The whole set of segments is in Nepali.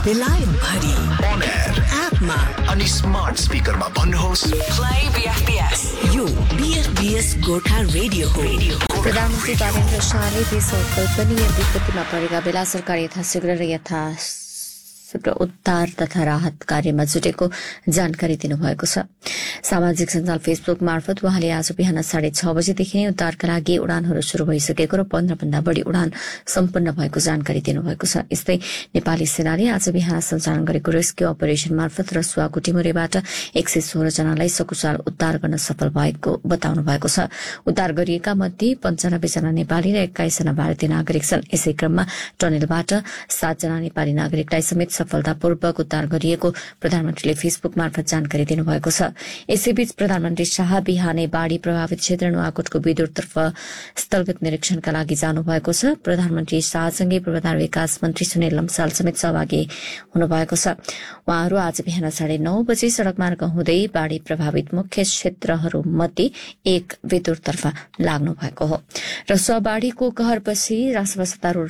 बेलायत भरि On air एपमा अनि स्मार्ट स्पिकरमा भन्नुहोस् प्ले बीएफपीएस यो बीएफपीएस गोर्खा रेडियो हो। प्रधानमन्त्री नरेन्द्र शाहले देश अकल्पनीय विपत्तिमा परेका बेला सरकार यथाशीघ्र र यथाशीघ्र उद्धार तथा राहत कार्यमा जुटेको जानकारी दिनुभएको छ। सामाजिक सञ्जाल फेसबुक मार्फत उहाँले आज बिहान 6:30 बजेदेखि नै उद्धारका लागि उडानहरू शुरू भइसकेको र 15 भन्दा बढ़ी उडान सम्पन्न भएको जानकारी दिनुभएको छ। यस्तै नेपाली सेनाले आज बिहान सञ्चालन गरेको रेस्क्यु अपरेशन मार्फत रसुवाको टिमुरेबाट 116 जनालाई सकुशल उद्धार गर्न सफल भएको बताउनु भएको छ। उद्धार गरिएका मध्ये 95 जना नेपाली र 21 जना भारतीय नागरिक छन्। यसै क्रममा टनेलबाट 7 जना नेपाली नागरिकलाई समेत सफलतापूर्वक उद्धार गरिएको प्रधानमन्त्रीले फेसबुक मार्फत जानकारी दिनुभएको छ। यसैबीच प्रधानमन्त्री शाह बिहानै बाढ़ी प्रभावित क्षेत्र नुवाकोटको विदुरतर्फ स्थलगत निरीक्षणका लागि जानुभएको छ। प्रधानमन्त्री शाहसँगै पूर्वाधार विकास मन्त्री सुनिल लम्साल समेत सहभागी हुनुभएको छ। उहाँहरू आज बिहान 9:30 बजे सड़क मार्ग हुँदै बाढ़ी प्रभावित मुख्य क्षेत्रहरूमध्ये एक विदुरतर्फ लाग्नु भएको हो। रसुवा बाढ़ीको कहरपछि राष्ट्रिय सत्तारूढ़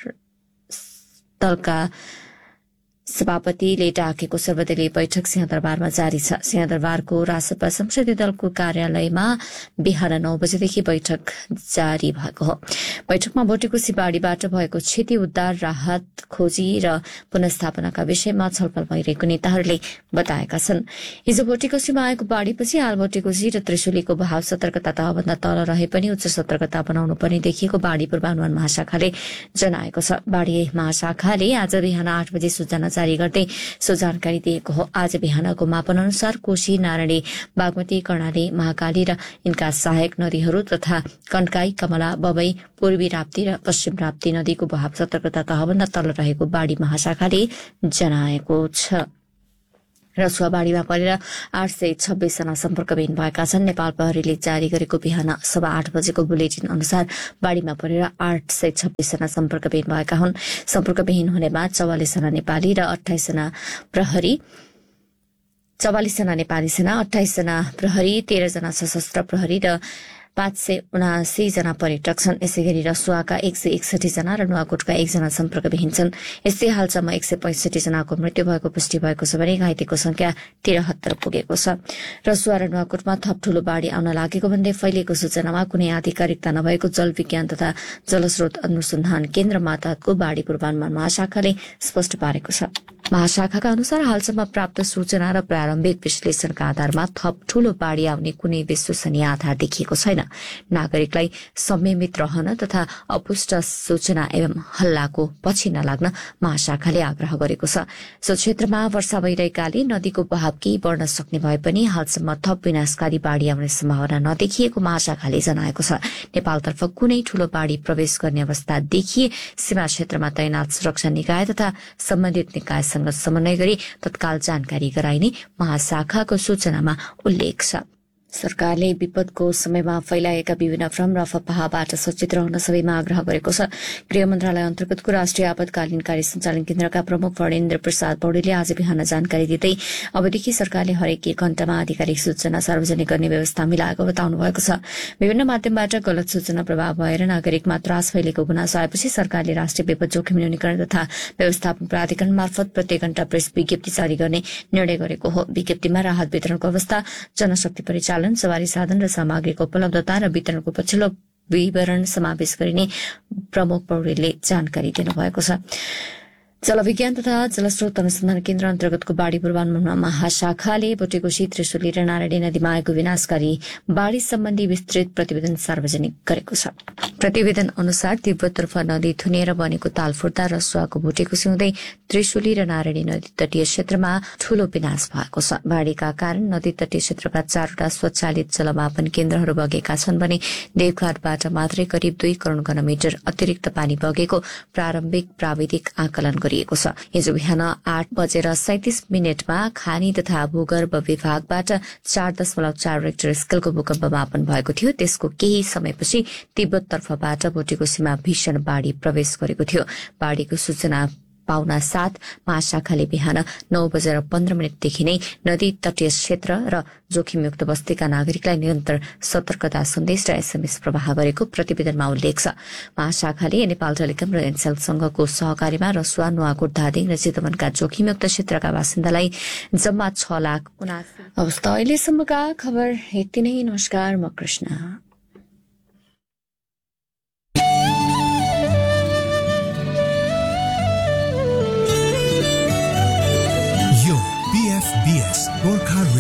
दलका सभापतिले डाकेको सर्वदलीय बैठक सिंहदरबारमा जारी छ। सिंहदरबारको राजसभा संसदीय दलको कार्यालयमा बिहान 9 बजेदेखि बैठक जारी भएको हो। बैठकमा भोटेकोशी बाढ़ीबाट भएको क्षति उद्धार राहत खोजी र पुनर्स्थापनाका विषयमा छलफल भइरहेको नेताहरूले बताएका छन्। हिजो भोटेकोशीमा आएको बाढ़ीपछि हाल भोटेकोशी र त्रिशुलीको बहाव सतर्कता तहभन्दा तल रहे पनि उच्च सतर्कता बनाउनु पर्ने देखिएको बाढ़ी पूर्वानुमान महाशाखाले जनाएको छ। बाढ़ी महाशाखाले आज बिहान 8 बजे सूचना जारी गर्दै सो जानकारी दिएको हो। आज बिहानको मापन अनुसार कोशी, नारायणी, बागमती, कर्णाली, महाकाली र यिनका सहायक नदीहरू तथा कन्काई, कमला, बबई, पूर्वी राप्ती र पश्चिम राप्ती नदीको बहाव सतर्कता तहभन्दा तल रहेको बाढ़ी महाशाखाले जनाएको छ। रसुवा बाढ़ीमा परेर 826 जना सम्पर्कविहीन भएका छन्। नेपाल प्रहरीले जारी गरेको बिहान 8:15 बजेको बुलेटिन अनुसार बाढ़ीमा परेर 826 जना सम्पर्कविहीन भएका हुन्। सम्पर्कविहीन हुनेमा 44 जना नेपाली र 28 जना प्रहरी, 44 जना नेपाली सेना, 28 जना प्रहरी, 13 जना सशस्त्र प्रहरी र 579 जना पर्यटक छन्। यसैगरी रसुवाका 161 जना र नुवाकोटका 1 जना सम्पर्कविहीन छन्। यस्तै हालसम्म 165 जनाको मृत्यु भएको पुष्टि भएको छ भने घाइतेको संख्या 73 पुगेको छ। रसुवा र नुवाकोटमा थप ठूलो बाढ़ी आउन लागेको भन्दै फैलिएको सूचनामा कुनै आधिकारिकता नभएको जल विज्ञान तथा जलस्रोत अनुसन्धान केन्द्र मातहतको बाढ़ी पूर्वानुमान महाशाखाले स्पष्ट पारेको छ। महाशाखाका अनुसार हालसम्म प्राप्त सूचना र प्रारम्भिक विश्लेषणका आधारमा थप ठूलो बाढ़ी आउने कुनै विश्वसनीय आधार देखिएको छैन। नागरिकलाई संयमित रहन तथा अपुष्ट सूचना एवं हल्लाको पछि नलाग्न महाशाखाले आग्रह गरेको छ। सो क्षेत्रमा वर्षा भइरहेकाले नदीको बहाव केही बढ़न सक्ने भए पनि हालसम्म थप विनाशकारी बाढ़ी आउने सम्भावना नदेखिएको महाशाखाले जनाएको छ। नेपालतर्फ कुनै ठूलो बाढ़ी प्रवेश गर्ने अवस्था देखिए सीमा क्षेत्रमा तैनात सुरक्षा निकाय तथा सम्बन्धित निकायसँग समन्वय गरी तत्काल जानकारी गराइने महाशाखाको सूचनामा उल्लेख छ। सरकारले विपदको समयमा फैलाएका विभिन्न भ्रम र अफवाहबाट सचेत रहन सबैमा आग्रह गरेको छ। गृह मन्त्रालय अन्तर्गतको राष्ट्रिय आपतकालीन कार्य सञ्चालन केन्द्रका प्रमुख फणेन्द्र प्रसाद पौडेलले आज बिहान जानकारी दिँदै अबदेखि सरकारले हरेक 1 घण्टामा आधिकारिक सूचना सार्वजनिक गर्ने व्यवस्था मिलाएको बताउनु भएको छ। विभिन्न माध्यमबाट गलत सूचना प्रभाव भएर नागरिकमा त्रास फैलेको गुनासो आएपछि सरकारले राष्ट्रिय विपद जोखिम न्यूनीकरण तथा व्यवस्थापन प्राधिकरण मार्फत प्रत्येक घण्टा प्रेस विज्ञप्ति जारी गर्ने निर्णय गरेको हो। विज्ञप्तिमा राहत वितरणको अवस्था, जनशक्ति परिचालन, सवारी साधन र सामग्रीको उपलब्धता र वितरणको पछिल्लो विवरण समावेश गरिने प्रमुख पौडेलले जानकारी दिनुभएको छ। जलविज्ञान तथा जलस्रोत अनुसन्धान केन्द्र अन्तर्गतको बाढ़ी पूर्वानुमान महाशाखाले भोटेकोशी, त्रिशुली र नारायणी नदीमा आएको विनाशकारी बाढ़ी सम्बन्धी विस्तृत प्रतिवेदन सार्वजनिक गरेको छ। प्रतिवेदन अनुसार तिब्बततर्फ नदी थुनिएर बनेको ताल फुट्दा रसुवाको भोटेकोशी हुँदै त्रिशुली र नारायणी नदी तटीय क्षेत्रमा ठूलो विनाश भएको छ। बाढ़ीका कारण नदी तटीय क्षेत्रका 4वटा स्वचालित जलमापन केन्द्रहरू बगेका छन् भने देवघाटबाट मात्रै करिब 2 करोड़ घनमिटर अतिरिक्त पानी बगेको प्रारम्भिक प्राविधिक आकलन गरिएको छ। हिजो बिहान 8:37 खानी तथा भूगर्भ विभागबाट 4.4 रेक्टर स्केलको भूकम्प मापन भएको थियो। त्यसको केही समयपछि तिब्बततर्फबाट भोटेकोशीमा भीषण बाढ़ी प्रवेश गरेको थियो। बाढ़ीको सूचना पाउनासाथ महाशाखाले बिहान 9:15 नै नदी तटीय क्षेत्र र जोखिमयुक्त बस्तीका नागरिकलाई निरन्तर सतर्कता सन्देश र SMS प्रवाह गरेको प्रतिवेदनमा उल्लेख छ। महाशाखाले नेपाल टेलिकम र एनसेल संघको सहकारीमा रसुवा, नुवाकोट, धादिङ र चितवनका जोखिमयुक्त क्षेत्रका बासिन्दालाई जम्मा 6,79,000। अवस्था अहिलेसम्मका खबर यति नै। नमस्कार, म कृष्ण। यो BFBS गोर्खा